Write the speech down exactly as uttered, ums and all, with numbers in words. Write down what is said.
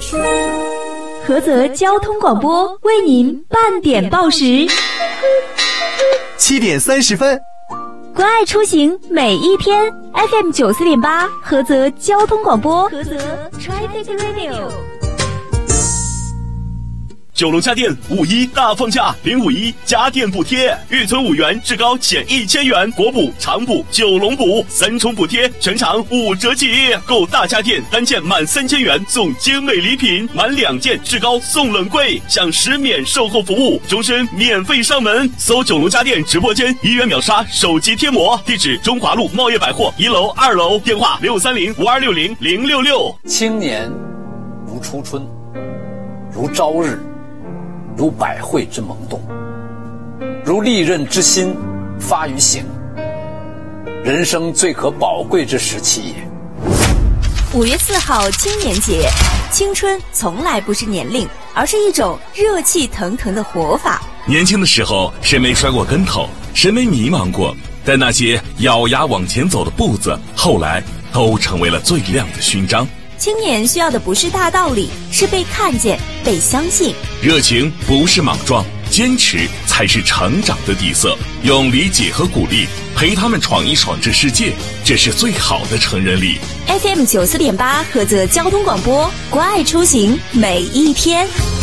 菏泽交通广播为您半点报时， 七点三十分。 关爱出行每一天 ，F M 九四点八，菏泽交通广播，菏泽 Traffic Radio。 九龙家电五一大放价，零五一家电补贴，预存五元，至高减一千元，国补、长补、九龙补三重补贴，全场五折起。购大家电单件满三千元送精美礼品，满两件至高送冷柜，享十免售后服务，终身免费上门。搜九龙家电直播间，一元秒杀手机贴膜，地址中华路茂业百货一楼、二楼，电话六三零五二六零零六六。 青年如初春，如朝日，如百卉之萌动，如利刃之心发于行，人生最可宝贵之时期也。 五月四号青年节，青春从来不是年龄，而是一种热气腾腾的活法。 年轻的时候，谁没摔过跟头，谁没迷茫过？但那些咬牙往前走的步子，后来都成为了最亮的勋章。 青年需要的不是大道理，是被看见、被相信。 热情不是莽撞，坚持才是成长的底色。用理解和鼓励陪他们闯一闯这世界，这是最好的成人礼。 F M 九四点八，菏泽交通广播，关爱出行每一天。